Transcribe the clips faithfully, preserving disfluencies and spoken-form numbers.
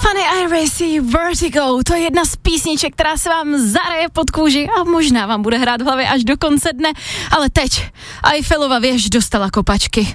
Funny Irisy, Vertigo, to je jedna z písniček, která se vám zaraje pod kůži a možná vám bude hrát v hlavě až do konce dne, ale teď Eiffelova věž dostala kopačky.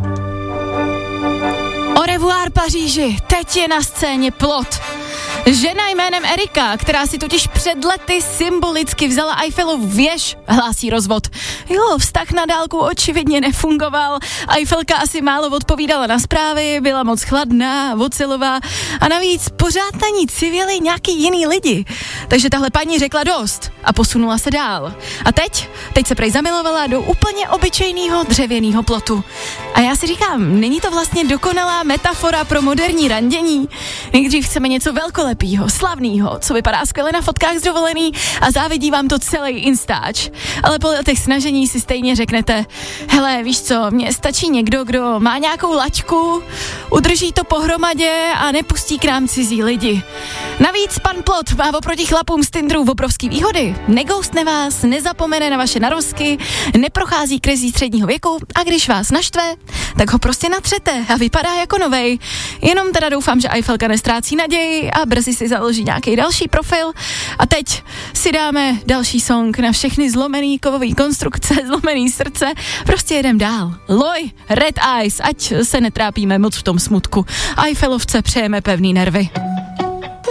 Au revoir Paříži, teď je na scéně plot. Žena jménem Erika, která si totiž před lety symbolicky vzala Eiffelovu věž, hlásí rozvod. Jo, vztah na dálku očividně nefungoval, Eiffelka asi málo odpovídala na zprávy, byla moc chladná, ocelová a navíc pořád na ní civěli nějaký jiný lidi. Takže tahle paní řekla dost a posunula se dál. A teď, teď se prej zamilovala do úplně obyčejného dřevěného plotu. A já si říkám, není to vlastně dokonalá metafora pro moderní randění? Nejdřív chceme něco velkolepýho, slavného, co vypadá skvěle na fotkách z dovolený a závidí vám to celý Instač. Ale po letech snažení si stejně řeknete, hele, víš co, mně stačí někdo, kdo má nějakou laťku, udrží to pohromadě a nepustí k nám cizí lidi. Navíc pan Plot má oproti chlapům z Tinderu obrovský výhody. Neghostne vás, nezapomene na vaše narozky, neprochází krizí středního věku a když vás naštve, tak ho prostě natřete a vypadá jako novej. Jenom teda doufám, že Eiffelka nestrácí naději a brzy si založí nějaký další profil. A teď si dáme další song na všechny zlomený kovový konstrukce, zlomený srdce. Prostě jedem dál. Loj, Red Eyes, ať se netrápíme moc v tom smutku. Eiffelovce přejeme pevný nervy.